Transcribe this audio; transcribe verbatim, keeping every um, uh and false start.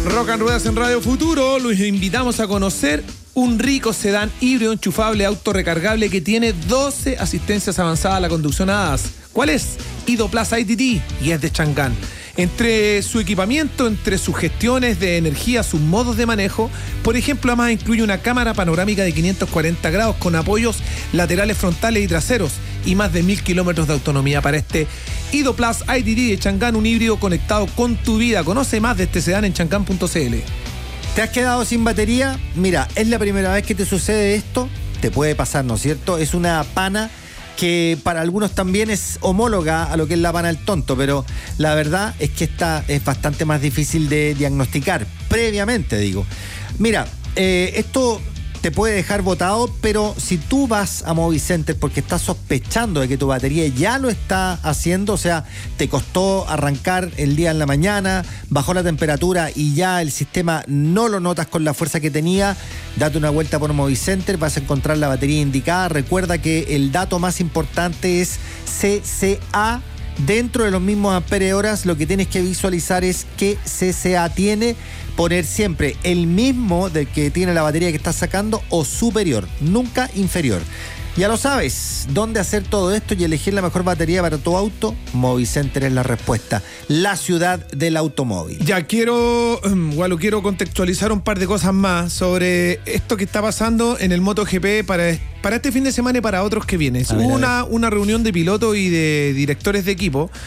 Rock and Ruedas en Radio Futuro. Los invitamos a conocer un rico sedán híbrido enchufable autorrecargable que tiene doce asistencias avanzadas a la conducción a hadas. ¿Cuál es? Idoplus I D T y es de Chang'an. Entre su equipamiento, entre sus gestiones de energía, sus modos de manejo, por ejemplo, además incluye una cámara panorámica de quinientos cuarenta grados con apoyos laterales, frontales y traseros y más de mil kilómetros de autonomía para este Idoplus I D T de Chang'an, un híbrido conectado con tu vida. Conoce más de este sedán en chang'an punto c l. ¿Te has quedado sin batería? Mira, es la primera vez que te sucede esto. Te puede pasar, ¿no es cierto? Es una pana que para algunos también es homóloga a lo que es la pana del tonto, pero la verdad es que esta es bastante más difícil de diagnosticar, previamente digo. Mira, eh, esto te puede dejar botado, pero si tú vas a Movicenter porque estás sospechando de que tu batería ya lo está haciendo, o sea, te costó arrancar el día en la mañana, bajó la temperatura y ya el sistema no lo notas con la fuerza que tenía, date una vuelta por Movicenter, vas a encontrar la batería indicada. Recuerda que el dato más importante es C C A. Dentro de los mismos ampere horas, lo que tienes que visualizar es qué C C A tiene, poner siempre el mismo del que tiene la batería que estás sacando o superior, nunca inferior. Ya lo sabes, dónde hacer todo esto y elegir la mejor batería para tu auto. Movicenter es la respuesta, la ciudad del automóvil. Ya quiero, Gualo, quiero contextualizar un par de cosas más sobre esto que está pasando en el MotoGP para, para este fin de semana y para otros que vienen. Hubo una, una reunión de pilotos y de directores de equipo